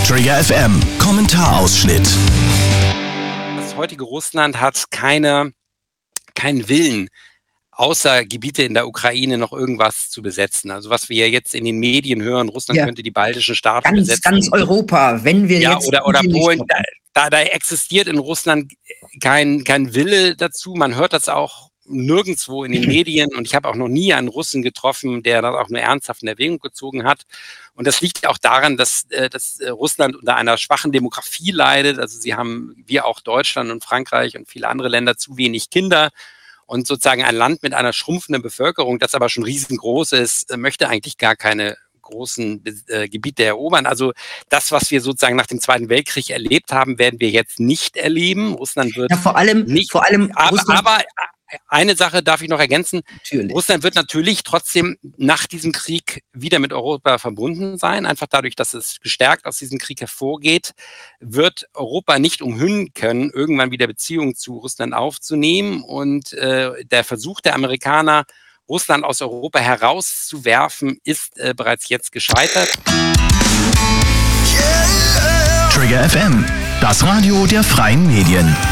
Trigger FM Kommentarausschnitt. Das heutige Russland hat keinen Willen, außer Gebiete in der Ukraine noch irgendwas zu besetzen. Also was wir jetzt in den Medien hören, Russland könnte die baltischen Staaten besetzen. Ganz Europa, wenn wir jetzt... Oder Polen, da existiert in Russland kein Wille dazu. Man hört das auch nirgendwo in den Medien und ich habe auch noch nie einen Russen getroffen, der das auch nur ernsthaft in Erwägung gezogen hat. Und das liegt auch daran, dass Russland unter einer schwachen Demografie leidet. Also sie haben, wie auch Deutschland und Frankreich und viele andere Länder, zu wenig Kinder. Und sozusagen ein Land mit einer schrumpfenden Bevölkerung, das aber schon riesengroß ist, möchte eigentlich gar keine großen Gebiete erobern. Also das, was wir sozusagen nach dem Zweiten Weltkrieg erlebt haben, werden wir jetzt nicht erleben. Russland wird vor allem aber eine Sache darf ich noch ergänzen. Natürlich. Russland wird natürlich trotzdem nach diesem Krieg wieder mit Europa verbunden sein. Einfach dadurch, dass es gestärkt aus diesem Krieg hervorgeht, wird Europa nicht umhin können, irgendwann wieder Beziehungen zu Russland aufzunehmen. Und der Versuch der Amerikaner, Russland aus Europa herauszuwerfen, ist bereits jetzt gescheitert. Trigger FM, das Radio der freien Medien.